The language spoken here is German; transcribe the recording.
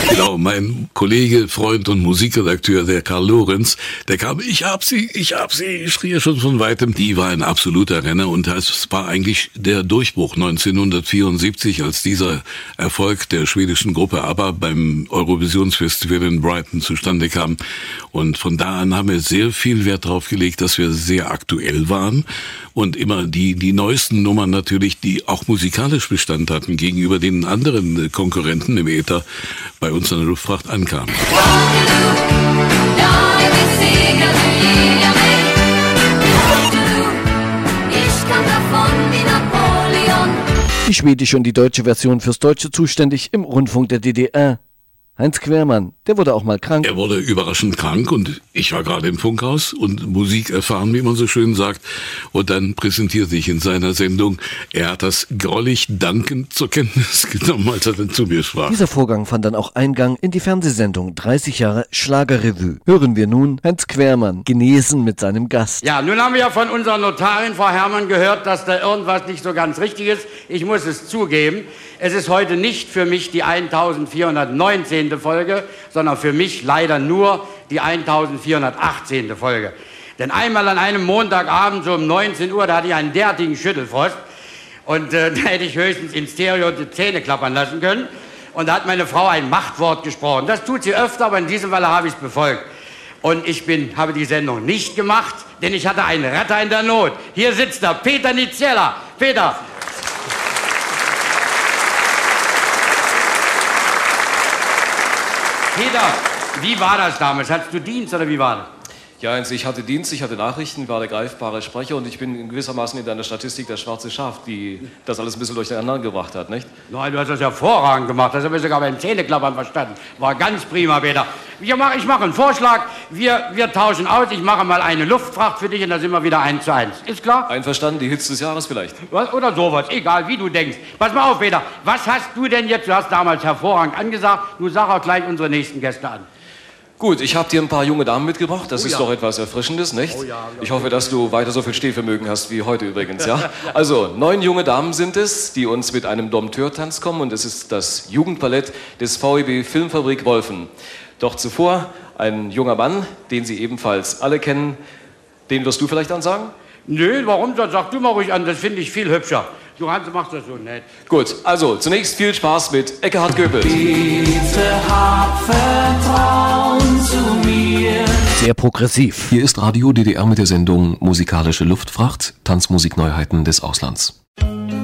Genau, mein Kollege, Freund und Musikredakteur, der Karl Lorenz, der kam, ich hab sie, schrie er schon von weitem. Die war ein absoluter Renner und das war eigentlich der Durchbruch 1974, als dieser Erfolg der schwedischen Gruppe ABBA beim Eurovisionsfestival in Brighton zustande kam. Und von da an haben wir sehr viel Wert darauf gelegt, dass wir sehr aktuell waren und immer die neuesten Nummern natürlich, die auch musikalisch Bestand hatten, gegenüber den anderen Konkurrenten im Äther bei uns in der Luftfracht ankamen. Die schwedische und die deutsche Version fürs Deutsche zuständig im Rundfunk der DDR. Heinz Quermann, der wurde auch mal krank. Er wurde überraschend krank und ich war gerade im Funkhaus und Musik erfahren, wie man so schön sagt. Und dann präsentierte ich in seiner Sendung, er hat das grollig dankend zur Kenntnis genommen, als er dann zu mir sprach. Dieser Vorgang fand dann auch Eingang in die Fernsehsendung 30 Jahre Schlagerrevue. Hören wir nun Heinz Quermann, genesen mit seinem Gast. Ja, nun haben wir ja von unserer Notarin, Frau Herrmann, gehört, dass da irgendwas nicht so ganz richtig ist. Ich muss es zugeben. Es ist heute nicht für mich die 1419. Folge, sondern für mich leider nur die 1418. Folge. Denn einmal an einem Montagabend, so um 19 Uhr, da hatte ich einen derartigen Schüttelfrost und da hätte ich höchstens in Stereo die Zähne klappern lassen können. Und da hat meine Frau ein Machtwort gesprochen. Das tut sie öfter, aber in diesem Falle habe ich es befolgt. Und ich habe die Sendung nicht gemacht, denn ich hatte einen Retter in der Not. Hier sitzt der Peter Niziela. Peter. Peter, wie war das damals? Hattest du Dienst oder wie war das? Ja, also ich hatte Dienst, ich hatte Nachrichten, war der greifbare Sprecher und ich bin in gewissermaßen in deiner Statistik das schwarze Schaf, die das alles ein bisschen durcheinander gebracht hat, nicht? Nein, du hast das hervorragend gemacht, das habe ich sogar beim Zähneklappern verstanden. War ganz prima, Peter. Ich mache einen Vorschlag, wir tauschen aus, ich mache mal eine Luftfracht für dich und dann sind wir wieder 1:1. Ist klar? Einverstanden, die Hits des Jahres vielleicht. Was? Oder sowas, egal wie du denkst. Pass mal auf, Peter, was hast du denn jetzt, du hast damals hervorragend angesagt, du sag auch gleich unsere nächsten Gäste an. Gut, ich habe dir ein paar junge Damen mitgebracht. Das ist doch etwas Erfrischendes, nicht? Ich hoffe, dass du weiter so viel Stehvermögen hast wie heute übrigens, ja? Also, 9 junge Damen sind es, die uns mit einem Dompteurtanz kommen und es ist das Jugendballett des VEB Filmfabrik Wolfen. Doch zuvor ein junger Mann, den Sie ebenfalls alle kennen. Den wirst du vielleicht ansagen? Nö, warum? Sag du mal ruhig an, das finde ich viel hübscher. Du Hans, machst das so nett. Gut, also zunächst viel Spaß mit Ekkehard Goebbels. Bitte hab Vertrauen zu mir. Sehr progressiv. Hier ist Radio DDR mit der Sendung Musikalische Luftfracht, Tanzmusikneuheiten des Auslands.